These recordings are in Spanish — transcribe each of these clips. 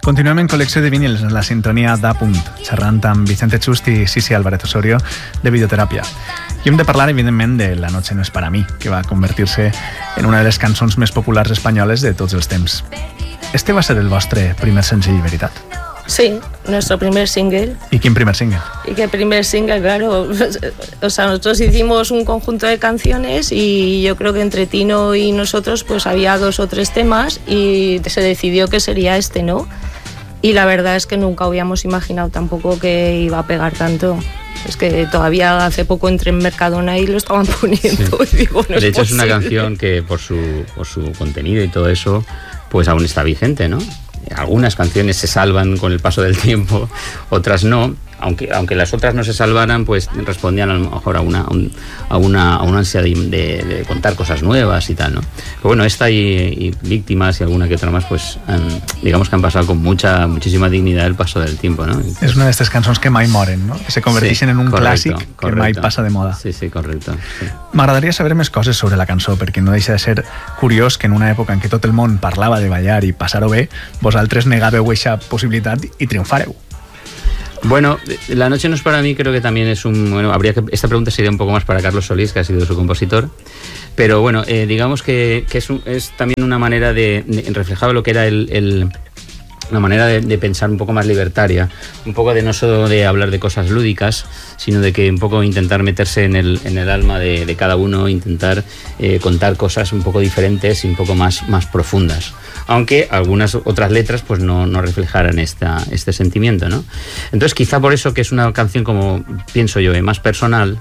Continuem en Col·lecció de Vinils, en la sintonia d'A-Punt, xerrant amb Vicente Chust i Sisi Álvarez Osorio de Videoteràpia. I hem de parlar, evidentment, de La noche no es para mí, que va convertir-se en una de les cançons més populars espanyoles de tots els temps. Este va ser el vostre primer senzill, veritat? Sí, nuestro primer single. ¿Y quién primer single? Y que primer single, claro. O sea, nosotros hicimos un conjunto de canciones y yo creo que entre Tino y nosotros pues había 2 o 3 temas y se decidió que sería este, ¿no? Y la verdad es que nunca habíamos imaginado tampoco que iba a pegar tanto. Es que todavía hace poco entré en Mercadona y lo estaban poniendo. Sí. Y digo, no de hecho, es una canción que por su contenido y todo eso, pues aún está vigente, ¿no? Algunas canciones se salvan con el paso del tiempo, otras no. Aunque las otras no se salvaran, pues respondían a lo mejor a una ansia de contar cosas nuevas y tal, ¿no? Pero bueno, esta y Víctimas y alguna que otra más, pues digamos que han pasado con muchísima dignidad el paso del tiempo, ¿no? Entonces, és una d'aquestes cançons que mai moren, no? Que se converteixen en un clàssic que mai passa de moda. Sí, correcte. Sí. M'agradaria saber més coses sobre la cançó, perquè no deixa de ser curiós que en una època en què tot el món parlava de ballar i passar-ho bé, vosaltres negàveu aquesta possibilitat i triomfareu. Bueno, La noche no es para mí, creo que también es esta pregunta sería un poco más para Carlos Solís, que ha sido su compositor, pero bueno, digamos que es también una manera de reflejaba lo que era una manera de pensar un poco más libertaria, un poco de no solo de hablar de cosas lúdicas, sino de que un poco intentar meterse en el alma de cada uno, intentar contar cosas un poco diferentes y un poco más profundas, aunque algunas otras letras pues no reflejaran este sentimiento, ¿no? Entonces quizá por eso que es una canción, como pienso yo, más personal,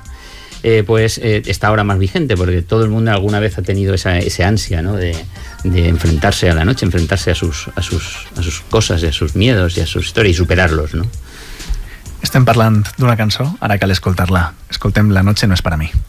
está ahora más vigente, porque todo el mundo alguna vez ha tenido ese ansia, ¿no? de enfrentarse a la noche, enfrentarse a sus cosas, y a sus miedos y a sus historias y superarlos, ¿no? Estem parlant d'una cançó, ara cal escoltar-la. Escoltem La noche no es para mí.